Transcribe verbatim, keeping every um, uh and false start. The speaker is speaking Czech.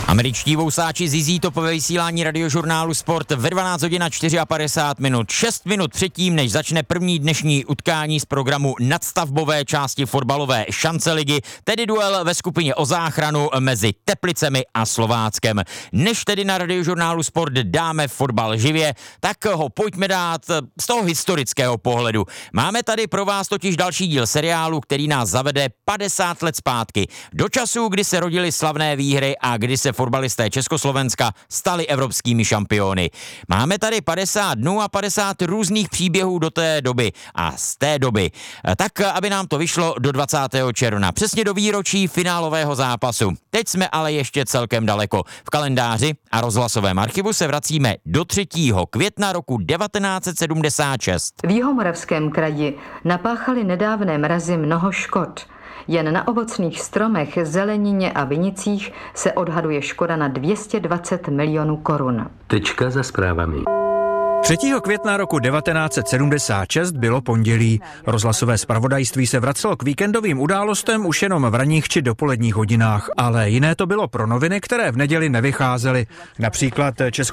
Američtí vousáči zizí topové vysílání radiožurnálu Sport ve dvanáct hodin a padesát čtyři minut. šest minut předtím, než začne první dnešní utkání z programu nadstavbové části fotbalové šance ligy, tedy duel ve skupině o záchranu mezi Teplicemi a Slováckem. Než tedy na radiožurnálu Sport dáme fotbal živě, tak ho pojďme dát z toho historického pohledu. Máme tady pro vás totiž další díl seriálu, který nás zavede padesát let zpátky. Do času, kdy se rodily slavné výhry a kdy se fotbalisté Československa stali evropskými šampiony. Máme tady padesát dnů a padesát různých příběhů do té doby a z té doby. Tak, aby nám to vyšlo do dvacátého června, přesně do výročí finálového zápasu. Teď jsme ale ještě celkem daleko. V kalendáři a rozhlasovém archivu se vracíme do třetího května roku devatenáct set sedmdesát šest. V Jihomoravském kraji napáchali nedávné mrazy mnoho škod. Jen na ovocných stromech, zelenině a vinicích se odhaduje škoda na dvě stě dvacet milionů korun. Tečka za zprávami. třetího května roku devatenáct set sedmdesát šest bylo pondělí. Rozhlasové zpravodajství se vracelo k víkendovým událostem už jenom v ranních či dopoledních hodinách, ale jiné to bylo pro noviny, které v neděli nevycházely. Například Česko